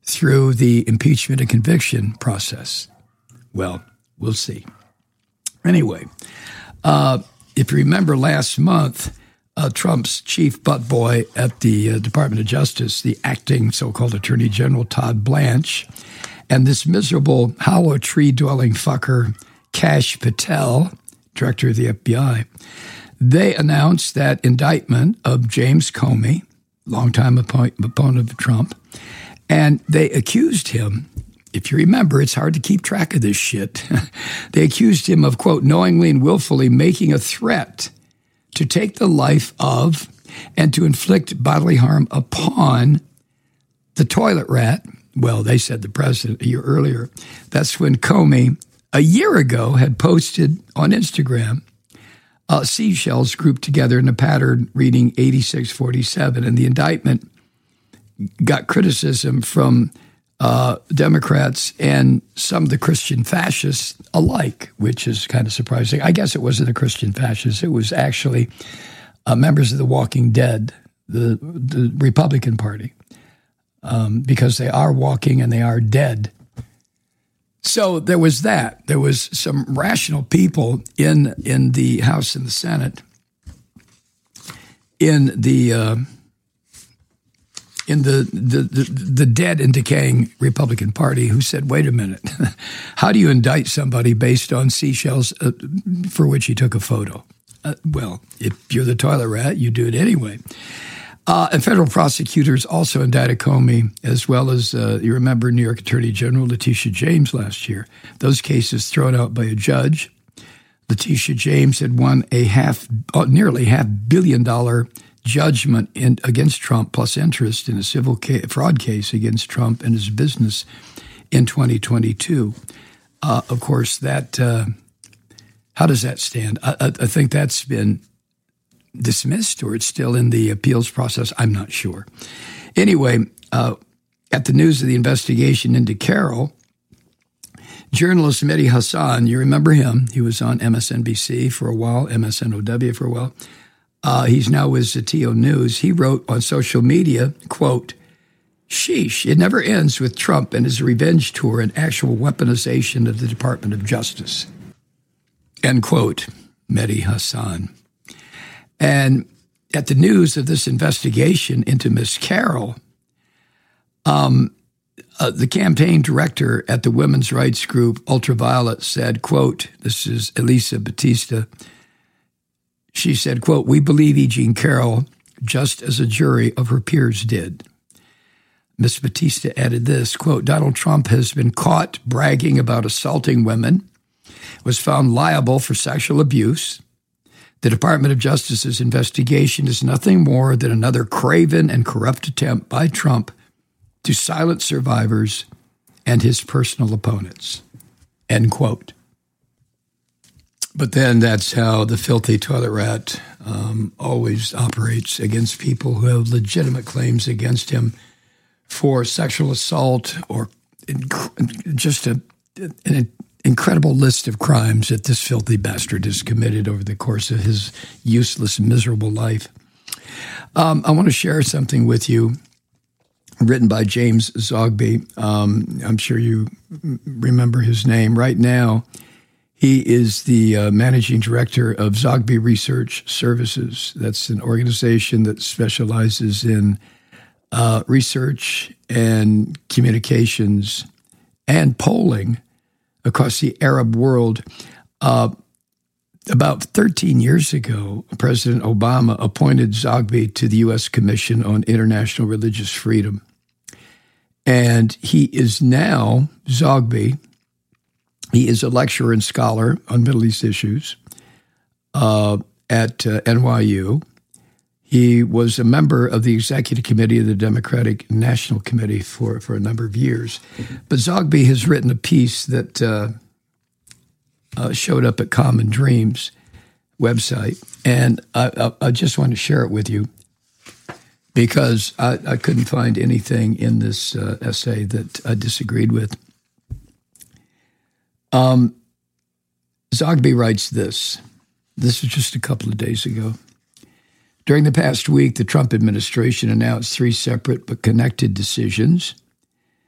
through the impeachment and conviction process. Well, we'll see. Anyway, if you remember last month, Trump's chief butt boy at the Department of Justice, the acting so-called Attorney General Todd Blanche, and this miserable hollow tree-dwelling fucker, Kash Patel, director of the FBI, they announced that indictment of James Comey, longtime opponent of Trump, and they accused him. If you remember, it's hard to keep track of this shit. They accused him of, quote, knowingly and willfully making a threat to take the life of and to inflict bodily harm upon the toilet rat. Well, they said the president a year earlier. That's when Comey, a year ago, had posted on Instagram seashells grouped together in a pattern reading 8647. And the indictment got criticism from Democrats and some of the Christian fascists alike, which is kind of surprising. I guess it wasn't the Christian fascists. It was actually members of the Walking Dead, the Republican Party, because they are walking and they are dead. So there was that. There was some rational people in the House and the Senate, in the dead and decaying Republican Party, who said, wait a minute, how do you indict somebody based on seashells for which he took a photo? Well, if you're the toilet rat, you do it anyway. And federal prosecutors also indicted Comey, as well as, you remember, New York Attorney General Letitia James last year. Those cases thrown out by a judge. Letitia James had won nearly $500 million judgment against Trump plus interest in a civil fraud case against Trump and his business in 2022. Of course, that how does that stand? I think that's been dismissed, or it's still in the appeals process. I'm not sure. Anyway, at the news of the investigation into Carroll, journalist Mehdi Hasan, you remember him? He was on MSNBC for a while, MSNOW for a while. He's now with Zatio News. He wrote on social media, quote, sheesh, it never ends with Trump and his revenge tour and actual weaponization of the Department of Justice. End quote, Mehdi Hasan. And at the news of this investigation into Miss Carroll, the campaign director at the women's rights group Ultraviolet said, quote, this is Elisa Batista, she said, quote, we believe E. Jean Carroll just as a jury of her peers did. Ms. Batista added this, quote, Donald Trump has been caught bragging about assaulting women, was found liable for sexual abuse. The Department of Justice's investigation is nothing more than another craven and corrupt attempt by Trump to silence survivors and his personal opponents. End quote. But then that's how the filthy toilet rat always operates against people who have legitimate claims against him for sexual assault or just an incredible list of crimes that this filthy bastard has committed over the course of his useless, miserable life. I want to share something with you written by James Zogby. I'm sure you remember his name. Right now, he is the managing director of Zogby Research Services. That's an organization that specializes in research and communications and polling across the Arab world. About 13 years ago, President Obama appointed Zogby to the U.S. Commission on International Religious Freedom. And he is now, Zogby, he is a lecturer and scholar on Middle East issues at NYU. He was a member of the executive committee of the Democratic National Committee for a number of years. But Zogby has written a piece that showed up at Common Dreams website, and I just want to share it with you because I couldn't find anything in this essay that I disagreed with. Zogby writes this. This was just a couple of days ago. During the past week, the Trump administration announced 3 separate but connected decisions